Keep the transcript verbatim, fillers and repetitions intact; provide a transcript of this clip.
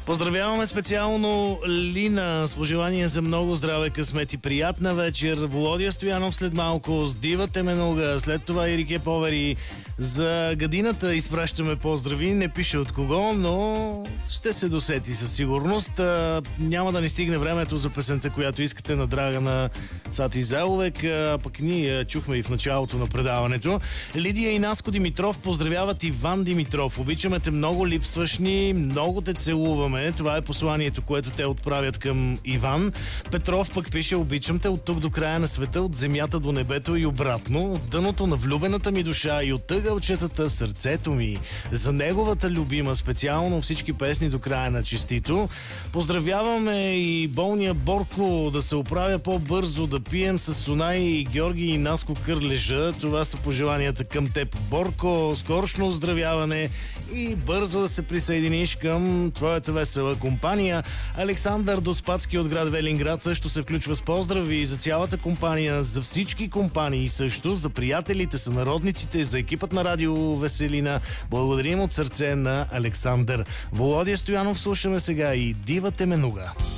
Поздравяваме специално Лина с пожелание за много здраве, късмет и приятна вечер. Володя Стоянов след малко с Дива Теменуга, след това Ирике Повери. За гадината изпращаме поздрави, не пише от кого, но ще се досети със сигурност. А, няма да ни стигне времето за песента, която искате, на Драгана Сати Заловек, а пък ние чухме и в началото на предаването. Лидия и Наско Димитров поздравяват Иван Димитров. Обичаме те много, липсваш ни, много те целуваме. Това е посланието, което те отправят към Иван. Петров пък пише: обичам те от тук до края на света, от земята до небето и обратно, от дъното на влюбената ми душа и от тъгълчетата сърцето ми. За неговата любима специално всички песни до края на честито. Поздравяваме и болния Борко да се оправя по-бързо, да пием с Сунай и Георги и Наско Кърлежа. Това са пожеланията към теб, Борко. Скорошно оздравяване и бързо да се присъединиш към твоята весела компания. Александър Доспадски от град Велинград също се включва с поздрави за цялата компания, за всички компании също, за приятелите, сънародниците, за екипът на Радио Веселина. Благодарим от сърце на Александър. Володя Стоянов слушаме сега и Дива Теменуга.